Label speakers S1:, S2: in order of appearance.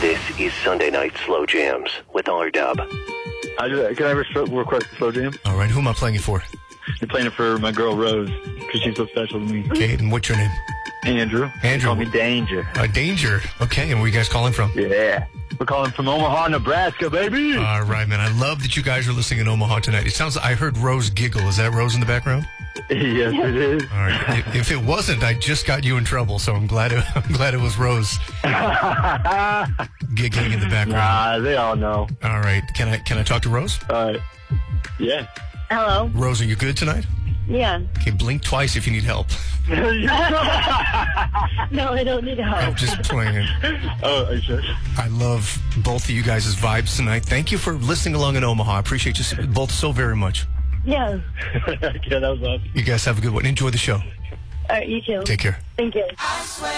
S1: This is Sunday Night Slow Jams with R-Dub.
S2: Can I request a slow jam?
S3: All right, who am I playing it for?
S2: You're playing it for my girl Rose, because she's so special to me.
S3: Okay, and what's your name?
S2: Andrew.
S3: Andrew.
S2: Call me Danger.
S3: Danger. Okay, and where are you guys calling from?
S2: Yeah. We're calling from Omaha, Nebraska, baby.
S3: All right, man. I love that you guys are listening in Omaha tonight. It sounds like I heard Rose giggle. Is that Rose in the background?
S2: Yes, it is.
S3: All right. If it wasn't, I just got you in trouble, so I'm glad it was Rose giggling in the background.
S2: Nah, they all know.
S3: All right. Can I talk to Rose?
S2: Yeah.
S4: Hello.
S3: Rose, are you good tonight?
S4: Yeah.
S3: Okay, blink twice if you need help.
S4: No, I don't need help.
S3: I'm just playing.
S2: Oh, are you sure?
S3: I love both of you guys' vibes tonight. Thank you for listening along in Omaha. I appreciate you both so very much.
S4: Yeah.
S2: Yeah, that was awesome.
S3: You guys have a good one. Enjoy the show.
S4: All right, you too.
S3: Take care.
S4: Thank you.